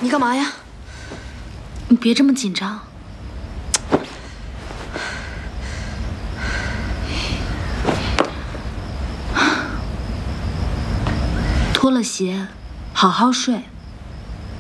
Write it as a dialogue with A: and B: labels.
A: 你干嘛呀？
B: 你别这么紧张。脱了鞋，好好睡。